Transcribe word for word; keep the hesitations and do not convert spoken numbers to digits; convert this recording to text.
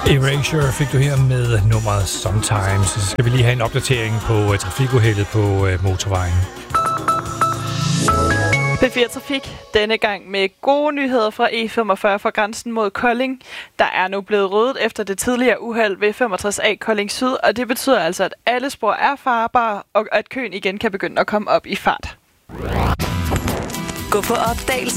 Erasure fik du her med nummeret Sometimes. Så skal vi lige have en opdatering på uh, trafikuheldet på uh, motorvejen. P fire Trafik denne gang med gode nyheder fra E femogfyrre fra grænsen mod Kolding. Der er nu blevet ryddet efter det tidligere uheld ved femogtres A Kolding Syd, og det betyder altså, at alle spor er farbare, og at køen igen kan begynde at komme op i fart. Gå på opdagelse